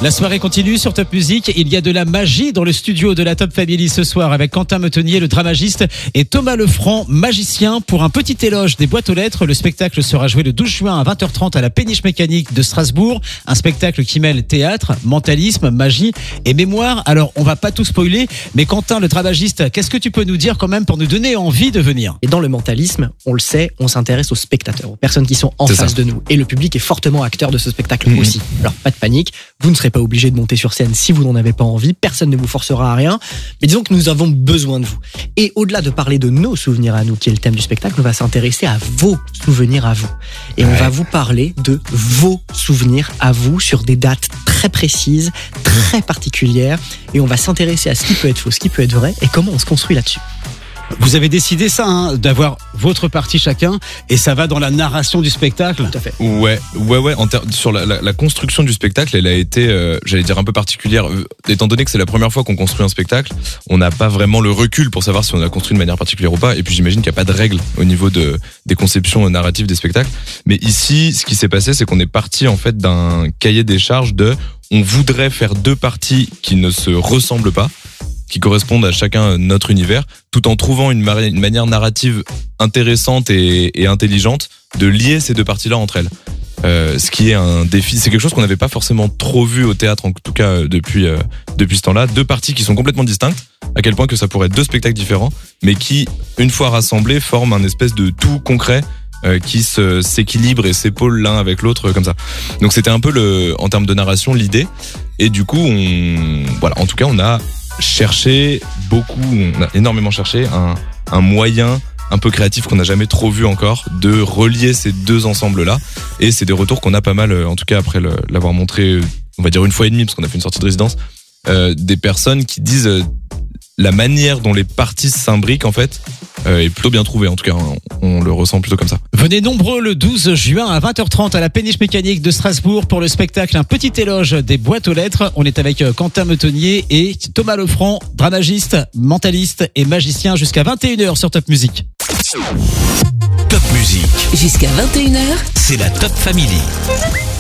La soirée continue sur Top Music. Il y a de la magie dans le studio de la Top Family ce soir avec Quentin Meutenier, le dramagiste, et Thomas Lefranc, magicien, pour un petit éloge des boîtes aux lettres. Le spectacle sera joué le 12 juin à 20h30 à la Péniche Mécanique de Strasbourg. Un spectacle qui mêle théâtre, mentalisme, magie et mémoire. Alors, on va pas tout spoiler, mais Quentin, le dramagiste, qu'est-ce que tu peux nous dire quand même pour nous donner envie de venir? Et dans le mentalisme, on le sait, on s'intéresse aux spectateurs, aux personnes qui sont en face de nous. Et le public est fortement acteur de ce spectacle aussi. Alors, pas de panique, vous ne serez pas obligé de monter sur scène si vous n'en avez pas envie, personne ne vous forcera à rien, mais disons que nous avons besoin de vous. Et au-delà de parler de nos souvenirs à nous, qui est le thème du spectacle, on va s'intéresser à vos souvenirs à vous. Et on va vous parler de vos souvenirs à vous sur des dates très précises, très particulières, et on va s'intéresser à ce qui peut être faux, ce qui peut être vrai, et comment on se construit là-dessus. Vous avez décidé ça, d'avoir votre partie chacun, et ça va dans la narration du spectacle. Tout à fait. Ouais. Sur la construction du spectacle, elle a été, j'allais dire un peu particulière, étant donné que c'est la première fois qu'on construit un spectacle, on n'a pas vraiment le recul pour savoir si on a construit de manière particulière ou pas. Et puis j'imagine qu'il n'y a pas de règles au niveau des conceptions narratives des spectacles. Mais ici, ce qui s'est passé, c'est qu'on est parti en fait d'un cahier des charges on voudrait faire deux parties qui ne se ressemblent pas, qui correspondent à chacun notre univers, tout en trouvant une manière narrative intéressante et intelligente de lier ces deux parties-là entre elles. Ce qui est un défi, c'est quelque chose qu'on n'avait pas forcément trop vu au théâtre, en tout cas depuis ce temps-là. Deux parties qui sont complètement distinctes, à quel point que ça pourrait être deux spectacles différents, mais qui, une fois rassemblés, forment un espèce de tout concret qui s'équilibre et s'épaule l'un avec l'autre comme ça. Donc c'était un peu en termes de narration l'idée, et du coup en tout cas on a cherché beaucoup, on a énormément cherché un moyen un peu créatif qu'on n'a jamais trop vu encore de relier ces deux ensembles-là, et c'est des retours qu'on a pas mal, en tout cas après l'avoir montré, on va dire une fois et demie parce qu'on a fait une sortie de résidence, des personnes qui disent la manière dont les parties s'imbriquent en fait est plutôt bien trouvée, en tout cas on le ressent plutôt comme ça. Venez nombreux le 12 juin à 20h30 à la Péniche Mécanique de Strasbourg pour le spectacle Un petit éloge des boîtes aux lettres. On est avec Quentin Meutenier et Thomas Lefranc, dramagiste, mentaliste et magicien, jusqu'à 21h sur Top Music. Top Music. Jusqu'à 21h, C'est la Top Family.